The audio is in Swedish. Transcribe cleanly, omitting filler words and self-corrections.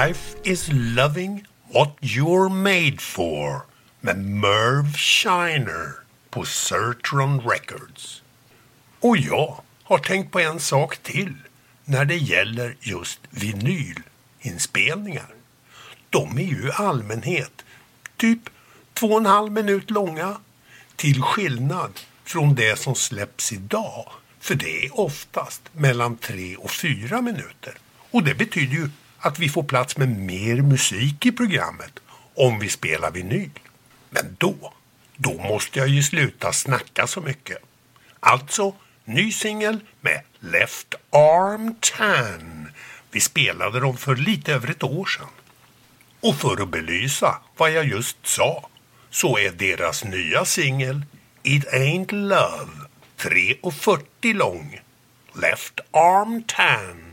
Life is loving what you're made for med Merv Shiner på Certron Records. Och jag har tänkt på en sak till när det gäller just vinylinspelningar. De är ju i allmänhet typ 2,5 minut långa, till skillnad från det som släpps idag. För det är oftast mellan 3 och 4 minuter. Och det betyder ju att vi får plats med mer musik i programmet om vi spelar vinyl. Men då måste jag ju sluta snacka så mycket. Alltså, ny singel med Left Arm Tan. Vi spelade dem för lite över ett år sedan. Och för att belysa vad jag just sa så är deras nya singel It Ain't Love 3:40 lång. Left Arm Tan.